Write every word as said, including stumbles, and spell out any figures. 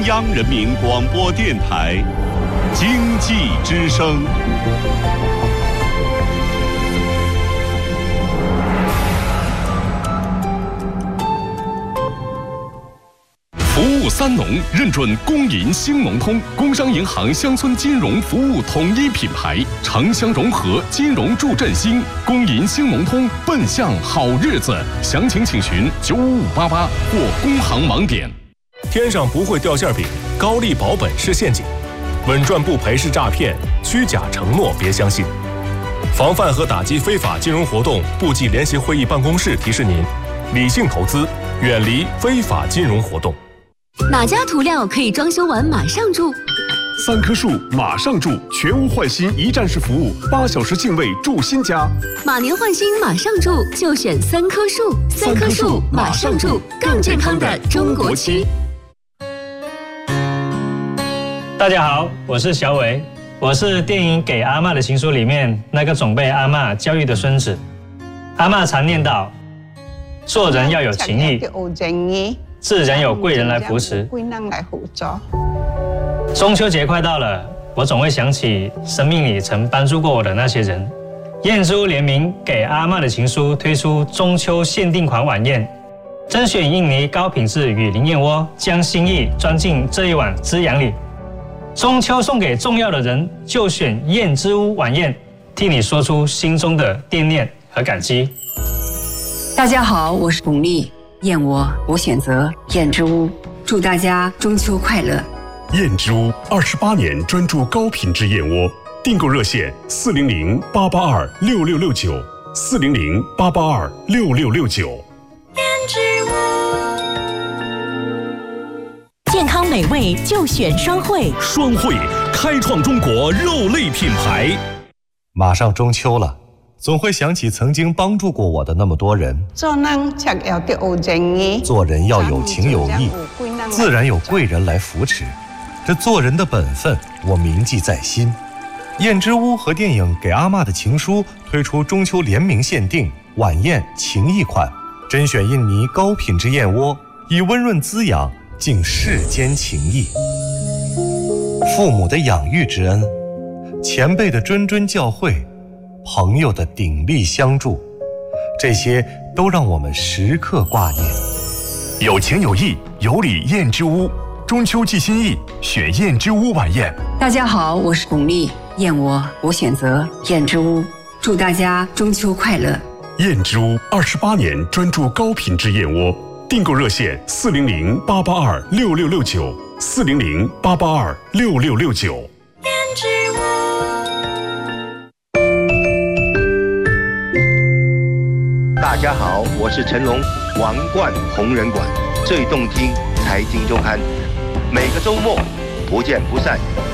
央人民广播电台经济之声。服务三农认准工银兴农通，工商银行乡村金融服务统一品牌，城乡融合，金融助振兴。工银兴农通，奔向好日子。详情请询九五五八八或工行网点。 天上不会掉馅饼，高利保本是陷阱，稳赚不赔是诈骗，虚假承诺别相信。防范和打击非法金融活动部际联席会议办公室提示您：理性投资，远离非法金融活动。 哪家涂料可以装修完马上住？ 三棵树马上住，全屋换新一站式服务，八小时净位住新家。 马年换新马上住，就选三棵树。三棵树马上住，更健康的中国区。 大家好，我是小伟，我是电影《给阿嬷的情书》里面那个总被阿嬷教育的孙子。阿嬷常念叨，做人要有情义，自然有贵人来扶持。中秋节快到了，我总会想起生命里曾帮助过我的那些人。燕之屋联名给阿嬷的情书推出中秋限定款晚宴，甄选印尼高品质雨林燕窝，将心意装进这一碗滋养里。中秋送给重要的人，就选燕之屋晚宴，替你说出心中的惦念和感激。 大家好，我是巩俐。燕窝，我选择燕之屋，祝大家中秋快乐。 燕之屋二十八年专注高品质燕窝，订购热线四零零八八二六六六九，四零零八八二六六六九。 燕之屋，健康美味就选双汇， 双汇开创中国肉类品牌。 马上中秋了。总会想起曾经帮助过我的那么多人。 做人才要有情义， 做人要有情有义，自然有贵人来扶持。这做人的本分，我铭记在心。燕之屋和电影《给阿嬷的情书》推出中秋联名限定晚宴情谊款，甄选印尼高品质燕窝，以温润滋养敬世间情谊。父母的养育之恩，前辈的谆谆教诲，朋友的鼎力相助，这些都让我们时刻挂念。 有情有义，有礼燕之屋，中秋寄心意，选燕之屋晚宴。 大家好，我是巩俐。燕窝，我选择燕之屋，祝大家中秋快乐。 燕之屋二十八年专注高品质燕窝，订购热线四零零八八二六六六九，四零零八八二六六六九。 燕之屋。 大家好，我是成龙，王冠红人馆最动听财经周刊，每个周末不见不散。